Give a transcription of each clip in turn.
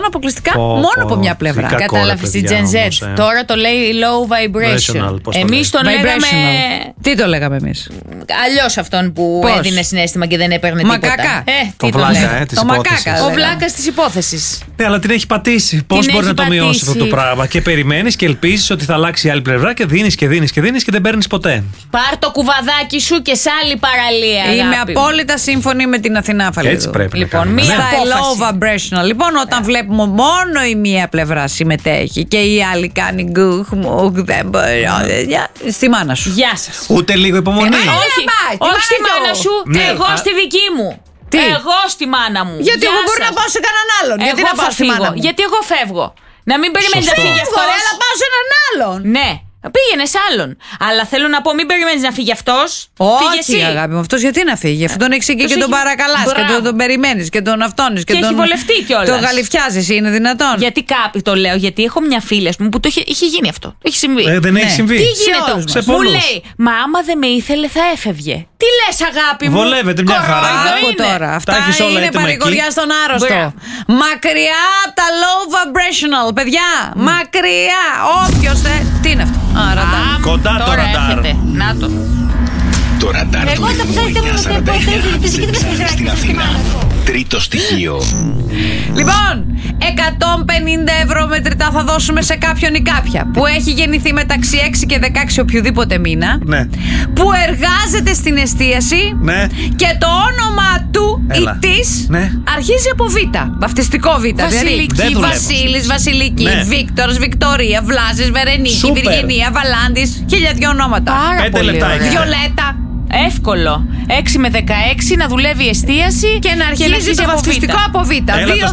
100 αποκλειστικά μόνο από μια πλευρά. Κατάλαβες η Gen Z. Τώρα το λέει low vibration. Εμείς τον λέγαμε. Τι το λέγαμε εμείς? Αλλιώς αυτόν που έδινε συναίσθημα και δεν έπαιρνε τίποτα. Μακάκα. Το βλάκα της υπόθεσης. Ο βλάκας της υπόθεσης. Ναι, αλλά την έχει πατήσει. Πώς μπορεί να το μειώσει αυτό το πράγμα? Και περιμένεις και ελπίζεις ότι θα αλλάξει η άλλη πλευρά και δίνεις και δίνεις και δίνεις και δεν παίρνεις ποτέ. Πάρ' το κουβαδάκι σου και σε άλλη παραλία. Είμαι απόλυτα σύμφωνη με την Αθηνά Φαλίδου. Έτσι πρέπει. Λοιπόν, να μία low vibration. Λοιπόν, όταν βλέπουμε μόνο η μία πλευρά συμμετέχει και η άλλη κάνει γκουχ, μουχ, δεν μπορεί. Στη μάνα σου. Γεια σας. Ούτε λίγο υπομονή. Όχι στη μάνα σου, εγώ στη δική μου. Εγώ στη μάνα μου. Γιατί εγώ μπορώ να πάω σε κανέναν άλλον. Γιατί να πάω στη μάνα μου? Γιατί εγώ φεύγω. Να μην περιμένεις να φύγει αυτός. Αλλά πάω σε έναν άλλον. Ναι. Πήγαινε σε άλλον. Αλλά θέλω να πω, μην περιμένεις να φύγει αυτός. Όχι, αγάπη μου, αυτός γιατί να φύγει? Αυτόν τον έχεις εκεί και τον παρακαλάς και τον περιμένεις και τον αυτόνεις. Και έχει βολευτεί κιόλας. Τον γαλιφιάζεις, είναι δυνατόν? Γιατί κάποιοι το λέω, γιατί έχω μια φίλη μου που το είχε γίνει αυτό. Έχει συμβεί. Δεν έχει συμβεί. Τι γίνεται όμως? Μου λέει, μα άμα δεν με ήθελε θα έφευγε. Τι λες, αγάπη μου? Βολεύεται μια χαρά. Τώρα. Αυτά είναι παρηγοριά στον άρρωστο. Μακριά από τα low vibrational, παιδιά. Μακριά. Όποιος τι είναι αυτό? Κοντά το ραντάρ. Να το. Το ραντάρ του ηχμού 949 στην Αθήνα. Τρίτο στοιχείο. Λοιπόν, 150 ευρώ μετρητά θα δώσουμε σε κάποιον ή κάποια που έχει γεννηθεί μεταξύ 6 και 16 οποιοδήποτε μήνα, ναι, που εργάζεται στην εστίαση, ναι, και το όνομα του ή της, ναι, αρχίζει από Β. Βαφτιστικό Β. Βασιλική. Δηλαδή Βασίλης, Βασιλική, ναι, Βίκτορος, Βικτωρία, Βλάζης, Βερενίκη, Βυργινία, Βαλάντης. 1000 ονόματα. 5 λεπτά. Βιολέτα. Εύκολο. 6 με 16 να δουλεύει εστίαση και να αρχίζει το βαφτιστικό από Β. 2, 10,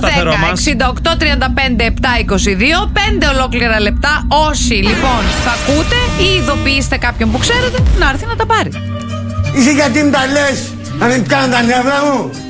68, 35, 7, 22. 5 ολόκληρα λεπτά. Όσοι λοιπόν θα ακούτε ή ειδοποιήστε κάποιον που ξέρετε να έρθει να τα πάρει. Είσαι γιατί μου τα λες, να μην κάνω τα νεύρα μου?